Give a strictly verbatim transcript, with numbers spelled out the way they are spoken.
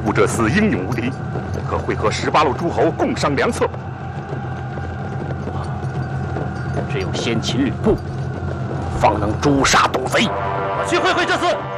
吾这厮英勇无敌，可会和十八路诸侯共商良策。 只有先擒吕布，方能诛杀堵贼。 去会会这厮。